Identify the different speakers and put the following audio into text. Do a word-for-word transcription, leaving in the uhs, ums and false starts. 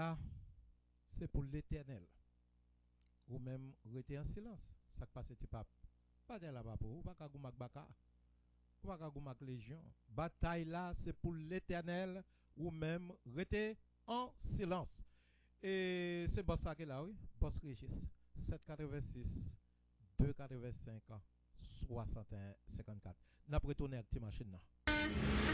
Speaker 1: là, c'est pour l'éternel. Ou même rester en silence. Ça qui passe, c'est pas. Pas de la pour ou pas qu'à goumak baka. Ou pas qu'à goumak légion. Bataille là, c'est pour l'éternel. Ou même rester en silence. Et c'est boss ça qui est là, oui. Boss Régis. sept quatre-vingt-six, deux quatre-vingt-cinq, soixante et un, cinquante-quatre. N'a pas retourné avec tes machines là.